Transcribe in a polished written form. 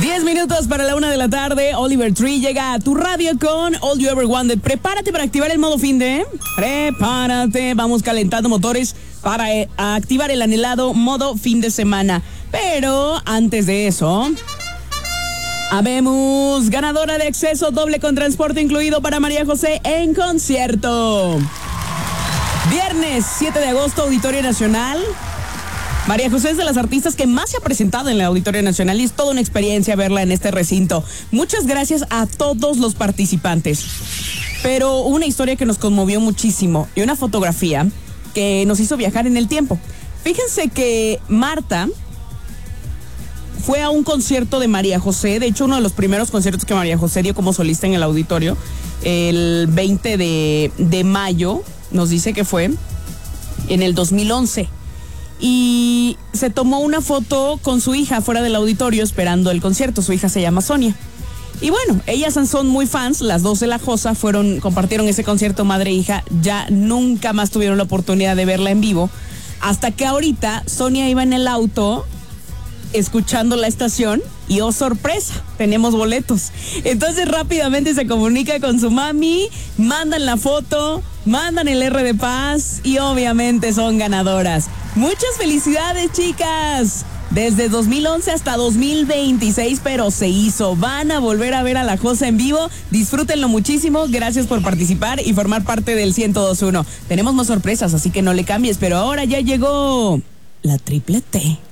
10 minutos para la 1 de la tarde. Oliver Tree llega a tu radio con All You Ever Wanted. Prepárate para activar el modo fin de. Prepárate, vamos calentando motores para activar el anhelado modo fin de semana. Pero antes de eso, habemos ganadora de acceso doble con transporte incluido para María José en concierto. Viernes 7 de agosto, Auditorio Nacional. María José es de las artistas que más se ha presentado en el Auditorio Nacional y es toda una experiencia verla en este recinto. Muchas gracias a todos los participantes. Pero una historia que nos conmovió muchísimo y una fotografía que nos hizo viajar en el tiempo. Fíjense que Marta fue a un concierto de María José, de hecho uno de los primeros conciertos que María José dio como solista en el auditorio, el 20 de mayo, nos dice que fue en el 2011. Y se tomó una foto con su hija fuera del auditorio esperando el concierto. Su hija se llama Sonia. Y bueno, ellas son muy fans, las dos de La Josa, compartieron ese concierto madre e hija, ya nunca más tuvieron la oportunidad de verla en vivo, hasta que ahorita Sonia iba en el auto escuchando la estación y oh sorpresa, tenemos boletos. Entonces rápidamente se comunica con su mami, mandan la foto, mandan el R de paz y obviamente son ganadoras. Muchas felicidades, chicas. Desde 2011 hasta 2026, pero se hizo. Van a volver a ver a La Josa en vivo. Disfrútenlo muchísimo. Gracias por participar y formar parte del 102.1. Tenemos más sorpresas, así que no le cambies, pero ahora ya llegó la triple T.